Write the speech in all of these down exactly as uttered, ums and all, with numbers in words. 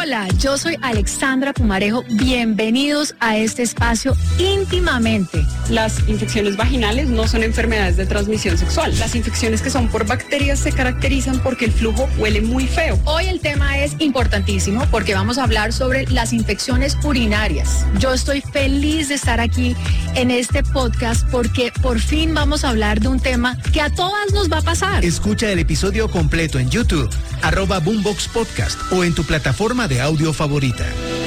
Hola, yo soy Alexandra Pumarejo. Bienvenidos a este espacio íntimamente. Las infecciones vaginales no son enfermedades de transmisión sexual. Las infecciones que son por bacterias se caracterizan porque el flujo huele muy feo. Hoy el tema es importantísimo porque vamos a hablar sobre las infecciones urinarias. Yo estoy feliz de estar aquí en este podcast porque por fin vamos a hablar de un tema que a todas nos va a pasar. Escucha el episodio completo en YouTube, arroba Boombox Podcast o en tu plataforma de audio favorita.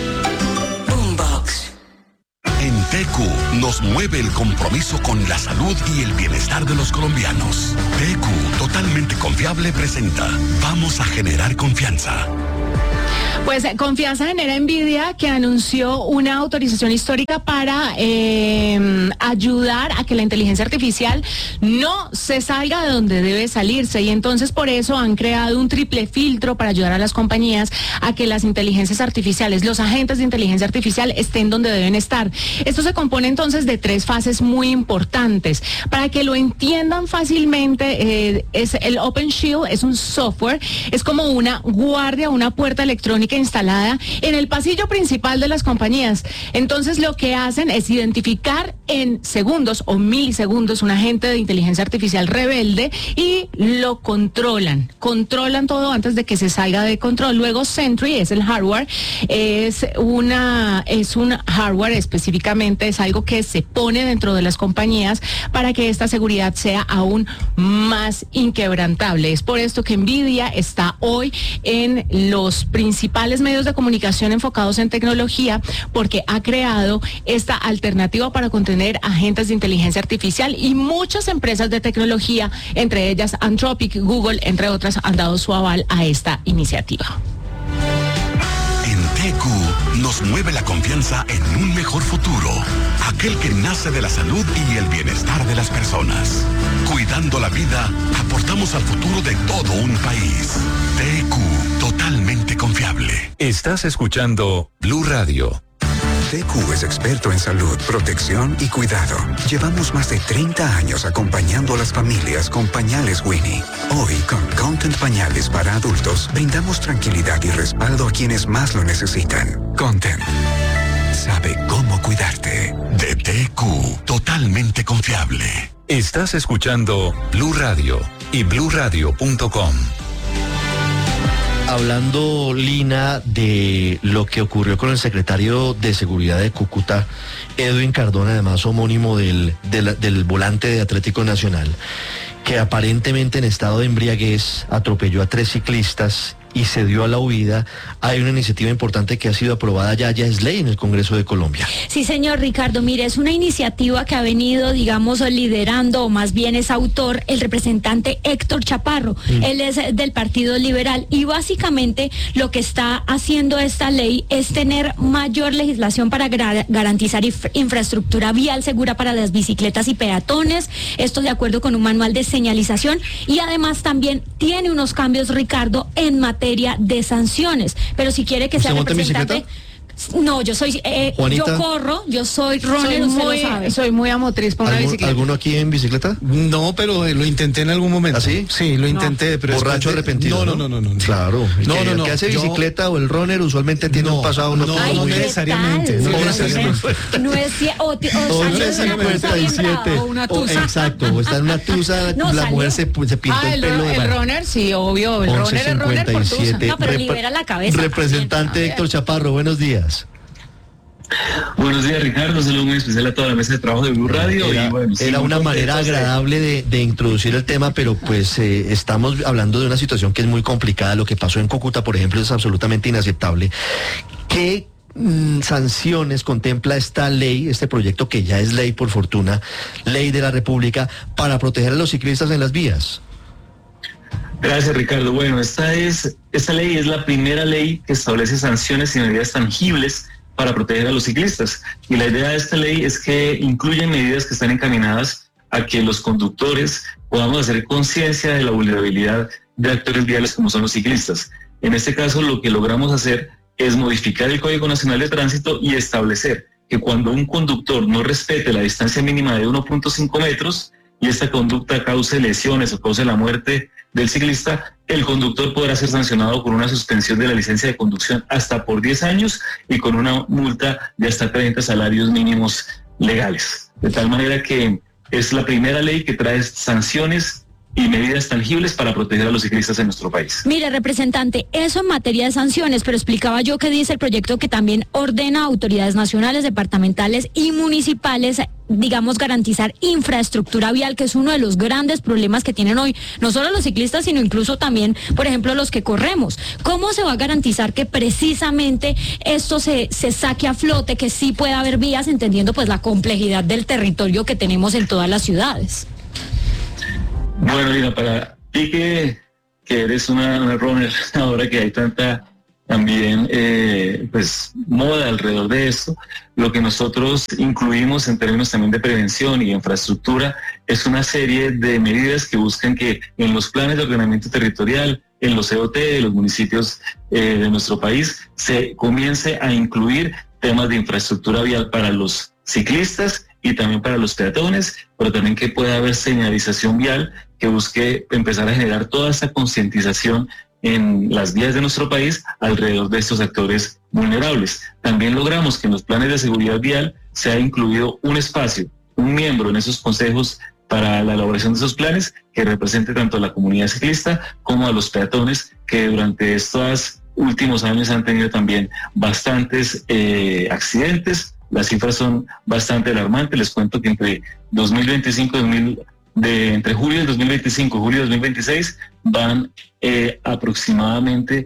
Boombox. En T Q nos mueve el compromiso con la salud y el bienestar de los colombianos. T Q, totalmente confiable, presenta Vamos a generar confianza. Pues Confianza genera Nvidia, que anunció una autorización histórica para eh, ayudar a que la inteligencia artificial no se salga de donde debe salirse, y entonces por eso han creado un triple filtro para ayudar a las compañías a que las inteligencias artificiales, los agentes de inteligencia artificial estén donde deben estar. Esto se compone entonces de tres fases muy importantes. Para que lo entiendan fácilmente, eh, es el OpenShield, es un software, es como una guardia, una puerta electrónica instalada en el pasillo principal de las compañías. Entonces lo que hacen es identificar en segundos o milisegundos un agente de inteligencia artificial rebelde y lo controlan. Controlan todo antes de que se salga de control. Luego Sentry es el hardware, es una es un hardware específicamente, es algo que se pone dentro de las compañías para que esta seguridad sea aún más inquebrantable. Es por esto que Nvidia está hoy en los principales medios de comunicación enfocados en tecnología, porque ha creado esta alternativa para contener agentes de inteligencia artificial, y muchas empresas de tecnología, entre ellas Anthropic, Google, entre otras, han dado su aval a esta iniciativa. En T Q nos mueve la confianza en un mejor futuro, aquel que nace de la salud y el bienestar de las personas. Cuidando la vida, aportamos al futuro de todo un país. T Q, totalmente confiable. Estás escuchando Blue Radio. T Q es experto en salud, protección y cuidado. Llevamos más de treinta años acompañando a las familias con pañales Winnie. Hoy, con Content Pañales para adultos, brindamos tranquilidad y respaldo a quienes más lo necesitan. Content sabe cómo cuidarte. De T Q, totalmente confiable. Estás escuchando Blue Radio y blue radio punto com. Hablando, Lina, de lo que ocurrió con el secretario de Seguridad de Cúcuta, Edwin Cardona, además homónimo del, del, del volante de Atlético Nacional, que aparentemente en estado de embriaguez atropelló a tres ciclistas y se dio a la huida. Hay una iniciativa importante que ha sido aprobada ya, ya es ley en el Congreso de Colombia. Sí, señor Ricardo, mire, es una iniciativa que ha venido, digamos, liderando, o más bien es autor, el representante Héctor Chaparro. Mm. Él es del Partido Liberal, y básicamente lo que está haciendo esta ley es tener mayor legislación para gra- garantizar inf- infraestructura vial segura para las bicicletas y peatones, esto de acuerdo con un manual de señalización, y además también tiene unos cambios, Ricardo, en materia de sanciones. Pero si quiere que sea representante... No, yo soy, eh, yo corro, yo soy runner, soy usted muy, lo sabe. Soy muy amotriz por una bicicleta. ¿Alguno aquí en bicicleta? No, pero eh, lo intenté en algún momento. ¿Ah, sí? Sí, lo intenté, no. pero... ¿Borracho de... arrepentido? No, no, no, no, no. Claro. No, que, no, no. El que hace yo... bicicleta o el runner usualmente tiene no, un pasado... No, no, Ay, no necesariamente. No, no necesariamente. No es... O, o, o cincuenta y siete. O una tusa. Exacto, o está en una tusa, no, la salió. mujer se, se pintó ah, el, el pelo. El bueno. runner, sí, obvio. El runner es runner por tusa. No, pero libera la cabeza. Representante Héctor Chaparro, buenos días. Buenos días, Ricardo. Un saludo muy especial a toda la mesa de trabajo de Blue Radio. Era, y bueno, sí, era una manera agradable de, de introducir el tema, pero pues eh, estamos hablando de una situación que es muy complicada. Lo que pasó en Cúcuta, por ejemplo, es absolutamente inaceptable. ¿Qué mm, sanciones contempla esta ley, este proyecto que ya es ley por fortuna, ley de la República, para proteger a los ciclistas en las vías? Gracias, Ricardo. Bueno, esta es esta ley es la primera ley que establece sanciones y medidas tangibles para proteger a los ciclistas. Y la idea de esta ley es que incluye medidas que están encaminadas a que los conductores podamos hacer conciencia de la vulnerabilidad de actores viales como son los ciclistas. En este caso, lo que logramos hacer es modificar el Código Nacional de Tránsito y establecer que cuando un conductor no respete la distancia mínima de uno punto cinco metros y esta conducta cause lesiones o cause la muerte del ciclista, el conductor podrá ser sancionado con una suspensión de la licencia de conducción hasta por diez años y con una multa de hasta treinta salarios mínimos legales. De tal manera que es la primera ley que trae sanciones y medidas tangibles para proteger a los ciclistas en nuestro país. Mire, representante, eso en materia de sanciones, pero explicaba yo que dice el proyecto que también ordena a autoridades nacionales, departamentales y municipales, digamos, garantizar infraestructura vial, que es uno de los grandes problemas que tienen hoy, no solo los ciclistas, sino incluso también, por ejemplo, los que corremos. ¿Cómo se va a garantizar que precisamente esto se, se saque a flote, que sí pueda haber vías, entendiendo pues la complejidad del territorio que tenemos en todas las ciudades? Bueno, Lina, para ti que, que eres una, una runner, ahora que hay tanta también eh, pues moda alrededor de esto, lo que nosotros incluimos en términos también de prevención y infraestructura es una serie de medidas que buscan que en los planes de ordenamiento territorial, en los C O T de los municipios eh, de nuestro país, se comience a incluir temas de infraestructura vial para los ciclistas y también para los peatones, pero también que pueda haber señalización vial que busque empezar a generar toda esa concientización en las vías de nuestro país alrededor de estos sectores vulnerables. También logramos que en los planes de seguridad vial se ha incluido un espacio, un miembro en esos consejos para la elaboración de esos planes que represente tanto a la comunidad ciclista como a los peatones, que durante estos últimos años han tenido también bastantes eh, accidentes. Las cifras son bastante alarmantes. Les cuento que entre dos mil veinticinco y dos mil de entre julio del dos mil veinticinco y julio del dos mil veintiséis van eh, aproximadamente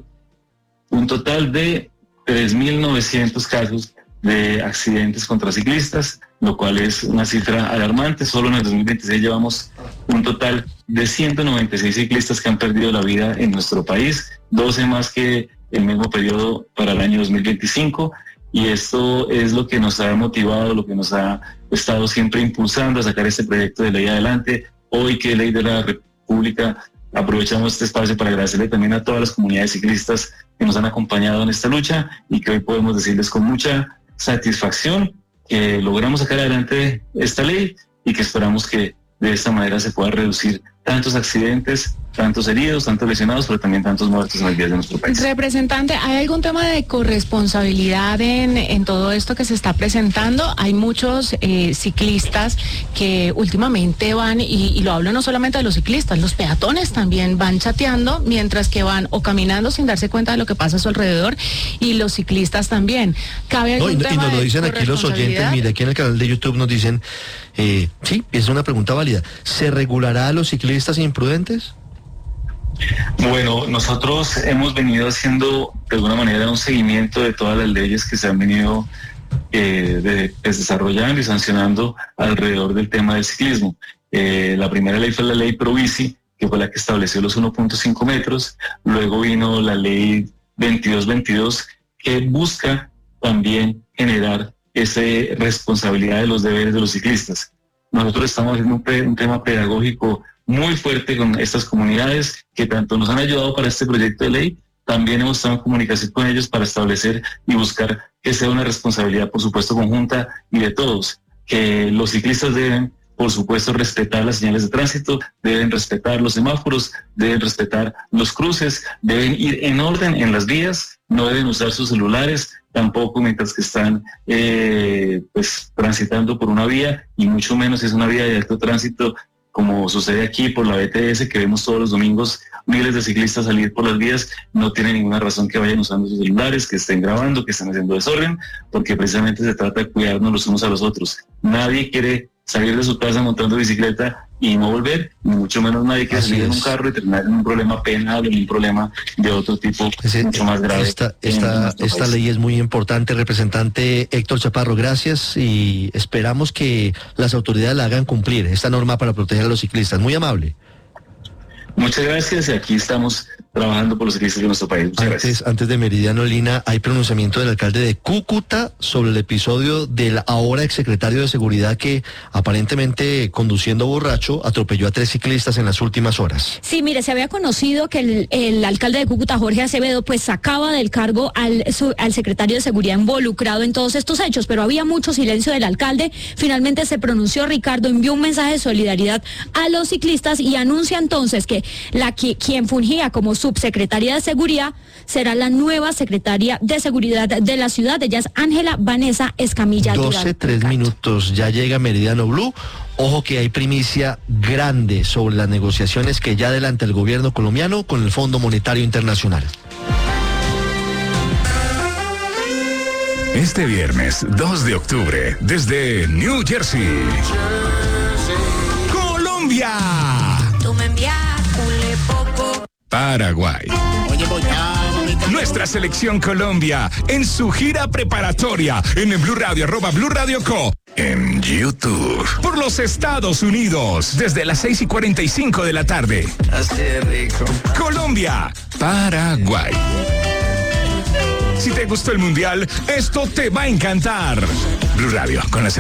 un total de tres mil novecientos casos de accidentes contra ciclistas, lo cual es una cifra alarmante. Solo en el dos mil veintiséis llevamos un total de ciento noventa y seis ciclistas que han perdido la vida en nuestro país, doce más que el mismo periodo para el año dos mil veinticinco. Y esto es lo que nos ha motivado, lo que nos ha estado siempre impulsando a sacar este proyecto de ley adelante. Hoy que Ley de la República, aprovechamos este espacio para agradecerle también a todas las comunidades ciclistas que nos han acompañado en esta lucha y que hoy podemos decirles con mucha satisfacción que logramos sacar adelante esta ley y que esperamos que de esta manera se pueda reducir tantos accidentes, tantos heridos, tantos lesionados, pero también tantos muertos en las vías de nuestro país. Representante, ¿hay algún tema de corresponsabilidad en, en todo esto que se está presentando? Hay muchos eh, ciclistas que últimamente van, y, y lo hablo no solamente de los ciclistas, los peatones también van chateando mientras que van o caminando sin darse cuenta de lo que pasa a su alrededor, y los ciclistas también. ¿Cabe algún no, y, tema y nos lo de dicen aquí los oyentes, mire, aquí en el canal de YouTube nos dicen, eh, sí, es una pregunta válida, ¿se regulará a los ciclistas imprudentes? Bueno, nosotros hemos venido haciendo de alguna manera un seguimiento de todas las leyes que se han venido eh, de, pues, desarrollando y sancionando alrededor del tema del ciclismo. Eh, la primera ley fue la ley Probici, que fue la que estableció los uno punto cinco metros. Luego vino la ley veintidós veintidós, que busca también generar esa responsabilidad de los deberes de los ciclistas. Nosotros estamos haciendo un, un tema pedagógico muy fuerte con estas comunidades que tanto nos han ayudado para este proyecto de ley. También hemos estado en comunicación con ellos para establecer y buscar que sea una responsabilidad, por supuesto, conjunta y de todos, que los ciclistas deben, por supuesto, respetar las señales de tránsito, deben respetar los semáforos, deben respetar los cruces, deben ir en orden en las vías, no deben usar sus celulares, tampoco mientras que están eh, pues transitando por una vía, y mucho menos si es una vía de alto tránsito, como sucede aquí por la B T S, que vemos todos los domingos miles de ciclistas salir por las vías. No tiene ninguna razón que vayan usando sus celulares, que estén grabando, que estén haciendo desorden, porque precisamente se trata de cuidarnos los unos a los otros. Nadie quiere salir de su casa montando bicicleta y no volver, ni mucho menos nadie quiere Así salir es. en un carro y terminar en un problema penal o en un problema de otro tipo, Ese, mucho más grave. Esta, esta, esta ley es muy importante, representante Héctor Chaparro, gracias, y esperamos que las autoridades la hagan cumplir, esta norma para proteger a los ciclistas. Muy amable. Muchas gracias, y aquí estamos trabajando por los ciclistas de nuestro país. Muchas antes, gracias. antes de Meridiano Lina, hay pronunciamiento del alcalde de Cúcuta sobre el episodio del ahora exsecretario de Seguridad que aparentemente conduciendo borracho atropelló a tres ciclistas en las últimas horas. Sí, mire, se había conocido que el, el alcalde de Cúcuta, Jorge Acevedo, pues sacaba del cargo al, su, al secretario de Seguridad involucrado en todos estos hechos, pero había mucho silencio del alcalde. Finalmente se pronunció, Ricardo, envió un mensaje de solidaridad a los ciclistas y anuncia entonces que la que, quien fungía como subsecretaria de Seguridad será la nueva secretaria de Seguridad de la ciudad. Ella es Ángela Vanessa Escamilla Durán. doce, tres minutos, ya llega Meridiano Blue. Ojo que hay primicia grande sobre las negociaciones que ya adelanta el gobierno colombiano con el Fondo Monetario Internacional. Este viernes dos de octubre, desde New Jersey, Colombia, Tú me enviaste un poco. Paraguay. Nuestra selección Colombia en su gira preparatoria en el Blue Radio, arroba Blue Radio Co. En YouTube. Por los Estados Unidos, desde las seis y cuarenta y cinco de la tarde. Así de rico. Colombia, Paraguay. Si te gustó el Mundial, esto te va a encantar. Blue Radio, con las